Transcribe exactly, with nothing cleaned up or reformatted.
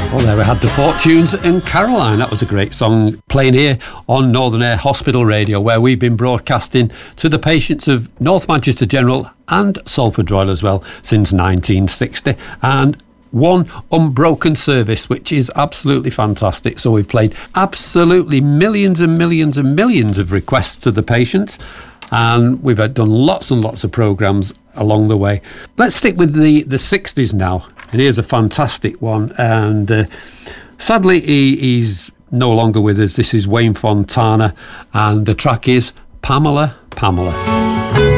Well, there we had The Fortunes and Caroline. That was a great song playing here on Northern Air Hospital Radio, where we've been broadcasting to the patients of North Manchester General and Salford Royal as well since nineteen sixty. And one unbroken service, which is absolutely fantastic. So we've played absolutely millions and millions and millions of requests to the patients, and we've done lots and lots of programmes along the way. Let's stick with the, the sixties now. And here's a fantastic one. And uh, sadly, he, he's no longer with us. This is Wayne Fontana. And the track is Pamela, Pamela.